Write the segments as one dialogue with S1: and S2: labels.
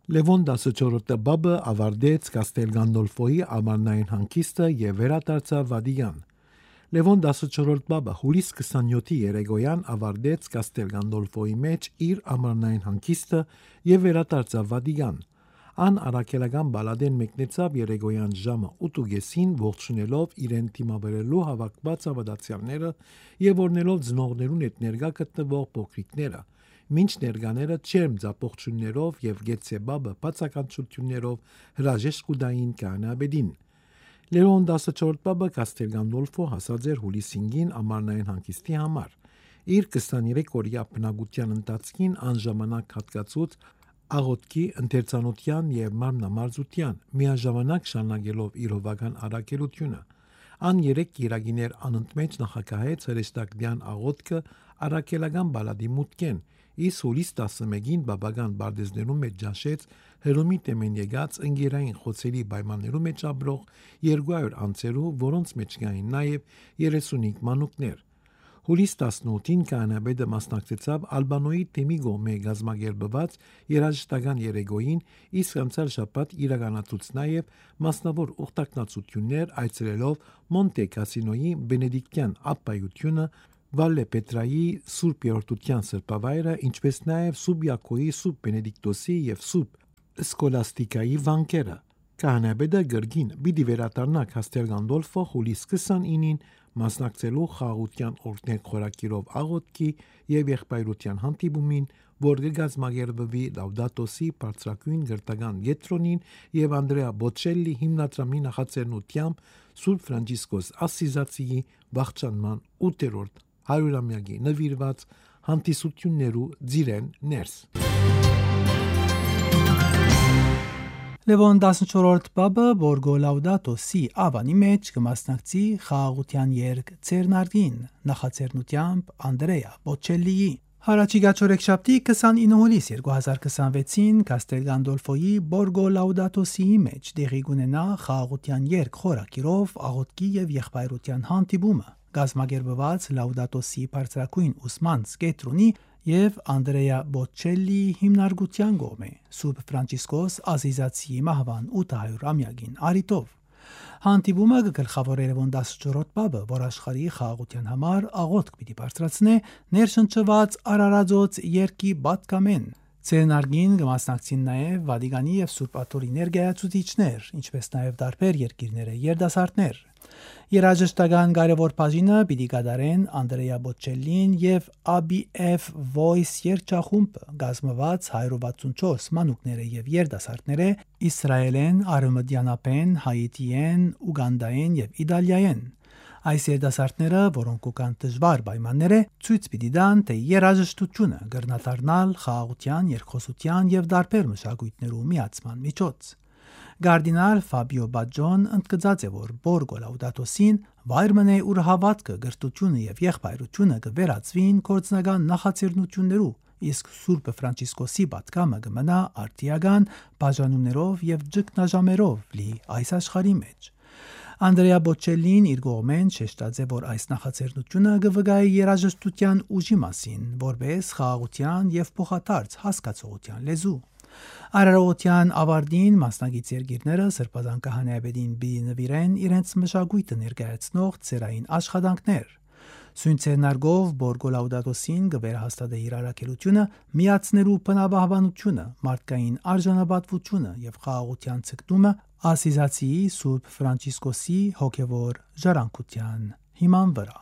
S1: Լևոն 14-րդ բաբը ավարտեց Կաստել Գանդոլֆոյի ամառնային հանգիստը եւ վերադարձավ Վադիգան։ Լևոն 14-րդ բաբը հուլիս 27-ի երեկոյան ավարտեց Կաստել Գանդոլֆոյի մեջ իր ամառնային հանգիստը եւ վերադարձավ Վադիգան։ Ան առաքելական բալադեն մեկնեցավ երեկոյան ժամը 8:30 ողջունելով իրեն թիմավերելու հավաքված ավադացյալները եւ օրնելով ծնողներուն հետ ներկա գտնվող փոքրիկները, մինչ ներկաները չերմ ձապողջուններով եւ գեցեբաբը բացականչություններով հրաժեշտ կուդային կանաբեդին։ Լևոն 14 բաբը Կաստել Գանդոլֆո հասած էր հուլիս 5-ին ամառնային հանգիստի համար։ Իր 23 օրյա բնակության ընթացքին անժամանակ հատկացուց աղոթքի, ընթերցանության եւ մարմնամարզության, միաժամանակ շարունակելով իր հովական առաքելությունը։ Ան 3 կիրագիներ անընդմեջ նախակահեց հրեշտակդյան աղոթքը առաքելական բալադի մուտքեն, իսկ հուլիս 11-ին բաբական բարդեզներում մեջ ճաշեց հրոմի տեմեն եկած ընկերային խոցերի պայմաններում մեջ ապրող 200 անձերու, որոնց մեջ կային նաեւ 35 մանուկներ։ Հուլիս 18-ին կանաբեդը մասնակցեցավ Ալբանոյի թեմի գոմե գազմագերբված երաժշտական երեկոյին, իսկ անցյալ շաբաթ իրականացուց նաև մասնավոր ուխտակնացություններ այցելելով Մոնտե Կասինոյի բենեդիկտյան ապայությունը, Վալե Պետրայի Սուրբ Երորդության սրբավայրը, ինչպես նաև Սուրբ Յակոյի, Սուրբ Բենեդիկտոսի եւ Սուրբ Սկոլաստիկայի վանքերը։ Կանաբեդը գրգին պիտի վերադառնա Կաստել Գանդոլֆո հուլիս 29-ին մասնակցելու խաղաղության օրհնեկ խորակիրով աղոթքի եւ եղբայրության հանդիպումին, որ կգազմագերբվի Լաուդատոսի բարձրակույն գրտական գետրոնին եւ Անդրեա Բոչելլի հիմնադրամի նախաձեռնությամբ Սուրբ Ֆրանցիսկոս Ասսիզացիի վախճանման 8-րդ 100-ամյակի նվիրված հանդիսություններու ծիրեն ներս։
S2: Լևոն 14-րդ բաբը Բորգո Լաուդատո Si ավանի մեջ կմասնակցի խաղաղության երգ Ցերնարդին նախաձեռնությամբ Անդրեա Բոչելլիի։ Հարաճիգա չորեքշաբթի 29 հուլիս 2026-ին Կաստել Գանդոլֆոյի Բորգո Լաուդատո Si-ի մեջ տեղի կունենա խաղաղության երգ խորակիրով աղոթքի եւ եղբայրության հանդիպումը, գազմագերբված Լաուդատո Si բարձրակույն ուսման սկետրոնի եւ Անդրեա Բոչելլիի հիմնարկության կողմէ Սուրբ Ֆրանցիսկոս Ասսիզացիի մահվան 800-ամյակին արիտով։ Հանդիպումը կգլխավորի Լևոն 14-րդ բաբը, որ աշխարհի խաղաղության համար աղոթք պիտի բարձրացնե, ներշնչված Արարածոց երգի պատգամեն։ Ցերնարգին կմասնակցին նաև Վատիկանի եւ Սուրբ Աթորի ներկայացուցիչներ, ինչպես նաև տարբեր երկիրները երդասարտներ։ Երաժշտական կարևոր բաժինը պիտի կատարեն Անդրեա Բոչելլին եւ ABF Voice երգչախումբը, գազմված 164 մանուկները եւ երդասարտները իսրայելեն, արմենիանապեն, հայիտիեն, ուգանդայեն եւ իտալիայեն։ Այս երդասարտները, որոնք կան դժվար պայմանները, ցույց պիտի տան, թե երաժշտությունը կրնադառնալ խաղաղության, երկխոսության եւ տարբեր մշակույթներու միացման միջոց։ Գարդինալ Ֆաբիո Բաջոն ընդգծած է, որ Բորգո Լաուդատո Si-ն վայրմն է, ուր հավատքը, գրտությունը եւ եղբայրությունը կվերածվին կորցնական նախաձեռնություններու, իսկ Սուրբ Ֆրանցիսկոսի պատգամը կմնա արտիական բաժանումներով եւ ճգնաժամերով լի այս աշխարհի մեջ։ Անդրեա Բոչելլին իր կողմեն շեշտած է, որ այս նախաձեռնությունը կվկայի երաժշտության ուժի մասին, որպես խաղաղության եւ փոխադարձ հասկացողության լեզու։ Արարողության ավարտին մասնագետ երկիրները սրբազան քահանայապետին պիտի նվիրեն իրենց մշակույթը ներկայացնող ծերային աշխատանքներ։ Սույն ցերնարգով Բորգո Լաուդատո Si-ն կվերահաստատի իր առաքելությունը, միացներու բնաբահբանությունը, մարդկային արժանապատվությունը եւ խաղաղության ցկտումը Ասսիզացիի Սուրբ Ֆրանցիսկոսի հոգևոր ժառանգության հիման վրա։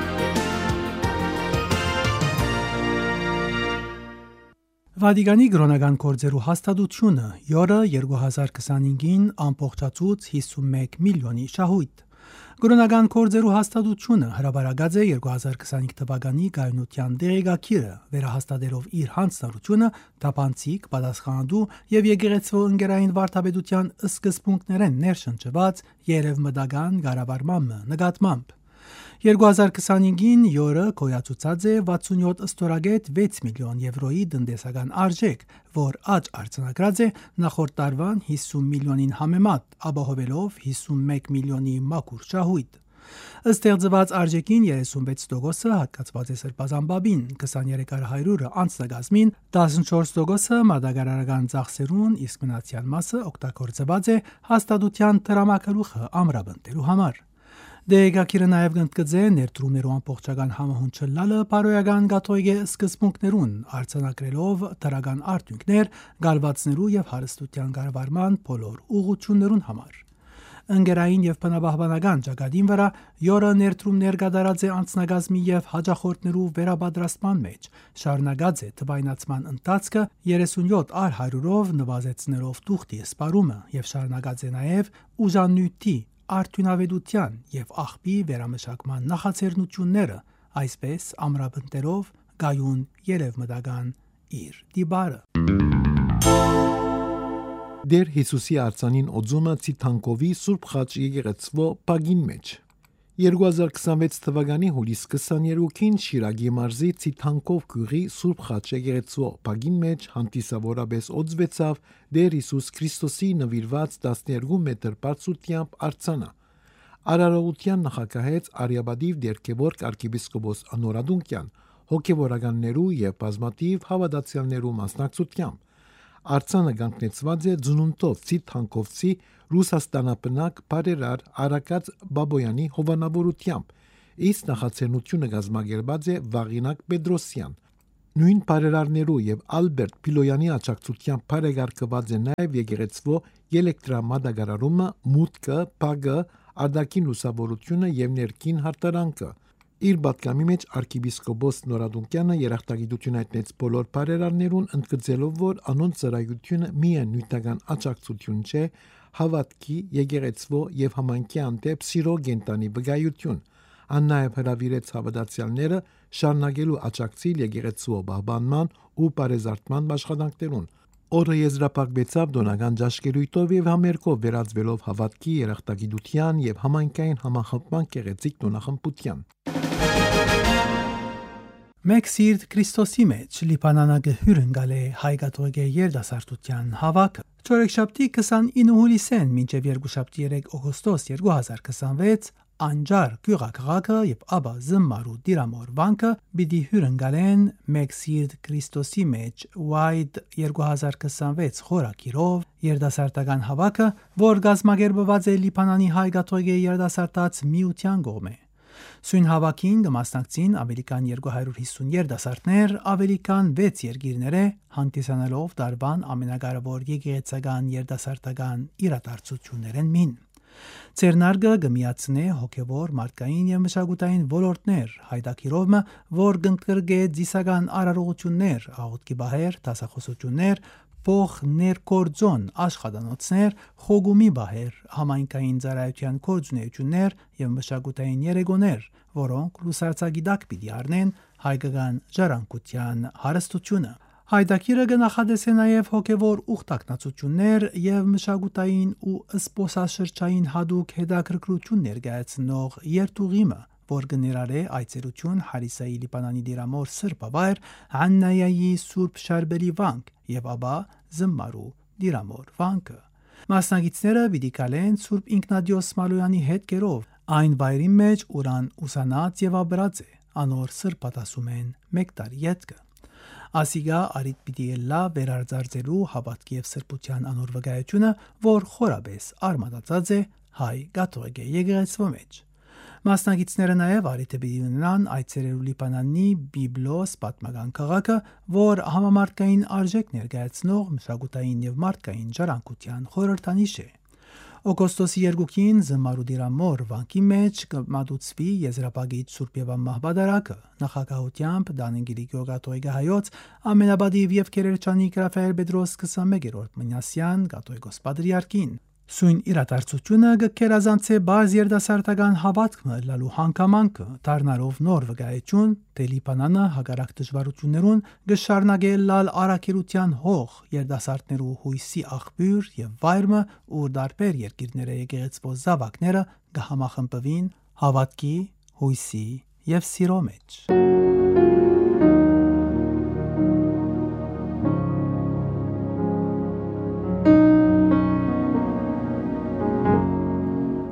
S2: Վատիկանի կրոնական գործերու հաստատությունը յորը 2025-ին ամբողջացուց 51 միլիոնի շահույթ։ Կրոնական գործերու հաստատությունը հրաբարացած է 2025 թվականի գայունության դեղեկագիրը, վերահաստատելով իր հանձնառությունը տապանցիկ, պատասխանատու եւ եկեղեցու ընկերային վարդապետության սկզբունքներեն ներշնչված երևմտական կառավարման նկատմամբ։ 2025-ին յորը գոյացուցած է 67 ստորագետ 6 միլիոն եվրոյի տնտեսական արժեք, որ աճ արձանագրած է նախորդ տարվան 50 միլիոնին համեմատ, ապահովելով 51 միլիոնի մաքուր շահույթ։ Ստեղծված արժեքին 36% հատկացված է Սրբազան բաբին, 23% անձնագազմին, 14% մատակարարական ծախսերուն, իսկ մնացյալ մասը օգտագործված է հաստատության տրամակալուխը ամրապնդելու համար։ Դեգակիրը նաև գնկծե ներդրումներու ամբողջական համահունչը լալը բարոյական գաթոյգե սկզբունքներուն արձանագրելով դրական արդյունքներ գալվածներու եւ հարստության կառավարման բոլոր ուղղություններուն համար։ Ընկերային եւ բնապահպանական ճակատին վրա յորը ներդրումներ կատարած է անձնագազմի եւ հաջախորդներու վերապատրաստման մեջ, շարունակած է թվայնացման ընթացքը 37 առ 100-ով նվազեցնելով տուղտի սպառումը եւ շարունակած է նաեւ ուժանույթի արդյունավետության եւ աղբի վերամշակման նախաձեռնությունները, այսպես ամրապնդելով գայուն երևմտական իր դիբարը։
S1: Դեր Հիսուսի արձանին օձումը ցիթանկովի Սուրբ Խաչ եկեղեցվո պագին մեջ 2026 թվականի հուլիս 22-ին Շիրագի մարզի Ցիթանկով գյուղի Սուրբ Խաչ եկեղեցու պագին մեջ հանդիսավորապես օձվեցավ Դեր Հիսուս Քրիստոսի նվիրված 12 մետր բարձրությամբ արձանը։ Արարողության նախագահեց Արիաբադիվ Դերկևորգ arczepiskopos Անորադունկյան, հոգևորականներու եւ բազմաթիվ հավատացյալներու մասնակցությամբ։ Արձանը կանգնեցված է ձունունտով Ցիթանկովցի Ռուսաստանապնակ բարերար Արակած Բաբոյանի հովանավորությամբ, իսկ նախաձեռնությունը կազմակերպած է Վաղինակ Պետրոսյան։ Նույն բարերարներու եւ Ալբերտ Պիլոյանի աջակցությամբ բարեկարգված է նաեւ եկեղեցվո էլեկտրամատակարարումը, մուտքը, փագը, արտաքին լուսավորությունը եւ ներքին հարդարանքը։ Իր պատգամի մեջ arczepiskopos Նորադունկյանը երախտագիտություն հայտնեց բոլոր բարերարներուն, ընդգծելով, որ անոնց ծառայությունը միայն նյութական աջակցություն չէ, հավատքի, եկեղեցվո եւ համայնքի հանդեպ սիրո կենտանի վկայություն։ Ան նաեւ հրավիրեց հավատացյալները շարունակելու աջակցել եկեղեցվո պահպանման ու բարեզարդման աշխատանքներուն։ Օրը եզրափակվեցավ դոնական ճաշկերույթով եւ համերգով վերածվելով հավատքի, երախտագիտության եւ համայնքային համախմբման գեղեցիկ տոնախմբության։
S2: Մեկ սիրտ Քրիստոսի մեջ Լիբանանագը հյուրընկալ է հայկաթողիկե երդասարտության հավաքը։ Չորեքշաբթի 29 հուլիսեն մինչև երկուշաբթի 3 օգոստոս 2026 Անջար գյուղակղակը եւ Աբա Զմարու Դիրամոր վանքը պիտի հյուրընկալեն Մեկ սիրտ Քրիստոսի մեջ White 2026 խորակիրով երդասարտական հավաքը, որ կազմակերպված է Լիբանանի հայկաթողիկե երդասարտած միության կողմէ։ Սույն հավաքին կմասնակցին ավելիքան 250 երդասարտներ, ավելիքան 6 երկիրները, հանդիսանալով դարբան ամենակարևոր եկեղեցական երդասարտական իրադարձություններն մին։ Ցերնարգը կմիացնե հոգևոր, մարդկային եւ մշակութային ոլորտներ, հայդակիրովը, որ կընկրգե ծիսական արարողություններ, աղոթքի բահեր, դասախոսություններ, փող ներկորձոն աշխատանոցներ, խոգումի բահեր, համայնքային ծառայության կորձունեություններ եւ մշակութային երեգոներ, որոնք լուսարձագիտակ պիտի առնեն հայկական ժառանգության հարստությունը։ Հայդակիրը կնախադեսե նաև հոգևոր ուխտակնացություններ եւ մշակութային ու սպոսաշրջային հadouk հետաքրքրություն ներկայացնող երթուղիմը, որ կներառե այցելություն Հարիսայի Լիբանանի Դիրամոր Սրբավայր, Աննայայի Սուրբ Շարբելի վանք եւ Աբա Զմարու Դիրամոր վանքը։ Մասնագետները պիտի կալեն Սուրբ Ինքնադիոս Մալոյանի հետ կերով այն վայրի մեջ, ուրան ուսանած եւ աբրած է, անոր սրբատասում են մեկ տարի յետքը։ Ասիգա արիտ պիտի լա վերարձարձելու հավատքի եւ սրբության անոր վկայությունը, որ խորաբես արմատացած է հայ կաթողիկե եկեղեցվո մեջ։ Մասնագետները նաև արիտ պիտի ունենան այցելելու Լիբանանի Բիբլոս պատմական քաղաքը, որ համամարտկային արժեք ներկայացնող մշակութային եւ մարդկային ժառանգության խորհրդանիշ է։ Օգոստոսի 2-ին Զմարու Դիրամոր վանքի մեջ կմատուցվի եզրապագիչ Սուրբ եւ Ամահբադարակը նախագահությամբ Դանիգիրի գյուղակաթողիկե հայոց ամենաբադիվ եւ Քերերջանի Ռաֆայել Պետրոս 21-րդ Մնասյան կաթողիկոս պատրիարքին։ Սույն իրադարձությունը կերազանցե բազ երդասարտական հավատքը լալու հանգամանքը, դառնալով նոր վկայություն, թե Լիբանանը հակառակ դժվարություններուն կշարունակե լալ առաքելության հող երդասարտներու հույսի աղբյուր եւ վայրը, ուր դարբեր երկիրները եկեղեցվո զավակները կհամախմբվին հավատքի, հույսի եւ սիրո մեջ։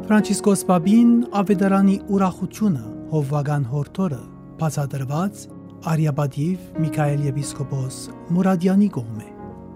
S2: Ֆրանցիսկոս Պապին ավետարանի ուրախությունը հովվական հորթորը բացատրված Արիաբադիվ Միքայել եպիսկոպոս Մուրադյանի կողմէ։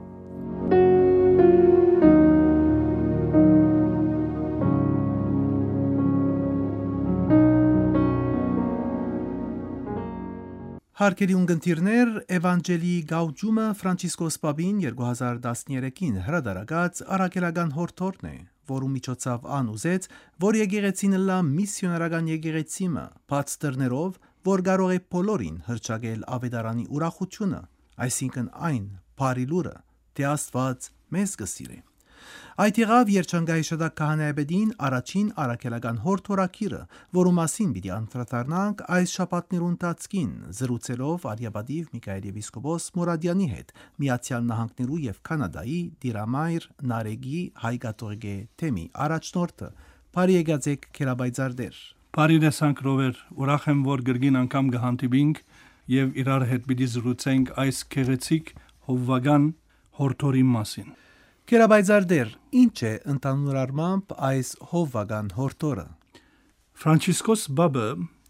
S2: Հարկելի ունգընտիրներ, Էվանջելիի գաուճումը Ֆրանցիսկոս Պապին 2013-ին հրադարագած առաքելական հորթորն է, որու միջոցով ան ուզեց, որ եկեղեցին լա միսիոներական եկեղեցիմը, բաց դռներով, որ կարող է բոլորին հրճագել ավետարանի ուրախությունը, այսինքն այն բարի լուրը, թե Աստված մեզ կսիրի։ Այդ եղավ Երջանկայի շտակ քահանայապետին առաջին առաքելական հորթորակիրը, որու մասին պիտի անդրադառնանք այս շաբաթներու ընթացքին, զրուցելով Արիաբադիվ Միքայել եպիսկոպոս Մուրադյանի հետ, Միացյալ Նահանգներու եւ Կանադայի դիրամայր Նարեգի հայ-կաթողիկե թեմի առաջնորդը, բարի եկածեք Քերաբայձարդեր։
S3: Բարի տեսանք Ռոբեր, ուրախ եմ, որ գրգին անգամ կհանդիպինք եւ իրար հետ պիտի զրուցենք այս քեղեցիկ հովվական հորթորի մասին։
S2: Քերաբայձարդեր, ինչ է ընդհանուր առմամբ այս հովվական հորթորը։
S3: Ֆրանցիսկոս Բաբը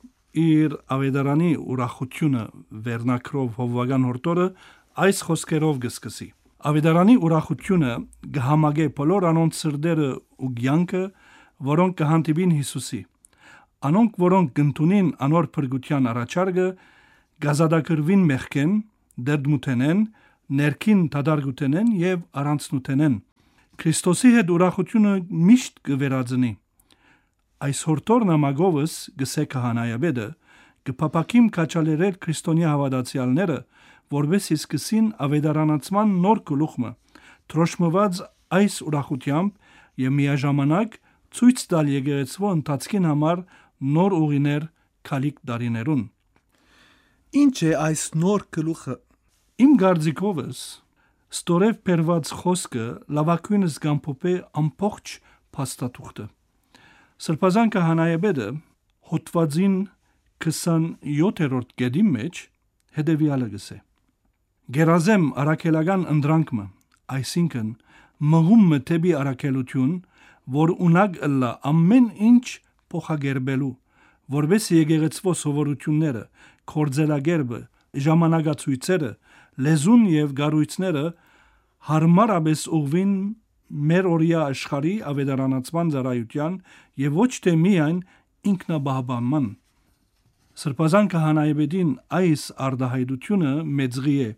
S3: իր ավետարանի ուրախությունը վերնակրով հովվական հորթորը այս խոսքերով կսկսի։ Ավետարանի ուրախությունը կհամագե բոլոր անոնց սրտերը ու կյանքը, որոնք կհանդիպին Հիսուսի։ Անոնք, որոնք կընդունին անոր փրկության առաջարկը, գազադակրվին մեղքեն, դերդմութենեն, ներքին դադարգութենեն եւ առանցնութենեն։ Քրիստոսի հետ ուրախությունը միշտ կվերածնի։ Այս հորթորն ամագովս գսե քահանայապետը կփապակիմ քաչալերել քրիստոնյա հավատացյալները, որբես սկսին ավետարանացման նոր գլուխը, թրոշմված այս ուրախությամբ եւ միաժամանակ ցույց տալ եկեղեցվո ընթացքին համար նոր ուղիներ քալիք դարիներուն։
S2: Ինչ է այս նոր գլուխը։
S3: Իմ գարձիկովս ստորև բերված խոսքը լավակույնս գամփոփե ամբողջ փաստաթուղթը։ Սրբազան քահանայապետը հոդվածին 27-րդ գեդի մեջ հետևյալը գսե. Գերազեմ առաքելական ընդրանքը, այսինքն մղումը թեպի առաքելություն, որ ունակ ըլլա ամեն ինչ փոխագերբելու, որպես եկեղեցվո սովորությունները, կորձելագերբը, ժամանակացույցերը, լեզուն եւ գառույցները հարմարապես ուղղվին մեր օրյա աշխարհի ավետարանացման ծառայության եւ ոչ թե միայն ինքնաբահբանման։ Սրբազան քահանայապետին այս արդահայտությունը մեծղի է,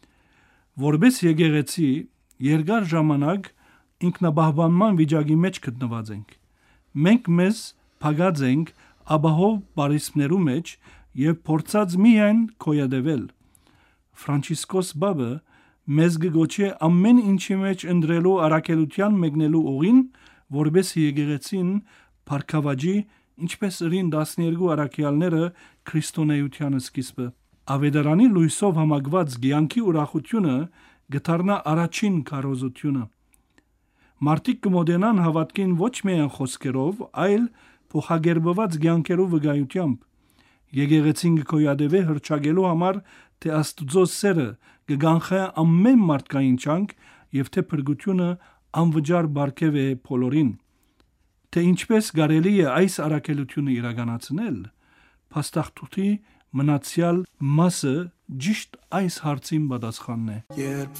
S3: որպես եկեղեցի երկար ժամանակ ինքնաբահբանման վիճակի մեջ գտնված ենք։ Մենք մեզ փակած ենք ապահով բարիսպներու մեջ եւ փորձած միայն կոյադևել։ Ֆրանցիսկոս Բաբը մեզ գոչե ամեն ինչի մեջ ընդրելու առաքելության մեկնելու ուղին, որպես եկեղեցին փառքավաճի, ինչպես ըրին 12 առաքյալները քրիստոնեության սկիզբը։ Ավետարանի լույսով համակված կյանքի ուրախությունը գտարնա առաջին քարոզությունը։ Մարդիկ կմոտենան հավատքին ոչ միայն խոսքերով, այլ փոխագերբված կյանքերով վկայությամբ։ Եկեղեցին կոյադևե հրճագելու համար, թե Աստծո սերը կգանխե ամեն մարդկային չանք եւ թե փրկությունը անվճար բարգեւ է բոլորին։ Թե ինչպես կարելի է այս առաքելությունը իրականացնել, փաստաթուղթի մնացյալ մասը ճիշտ այս հարցին պատասխանն է։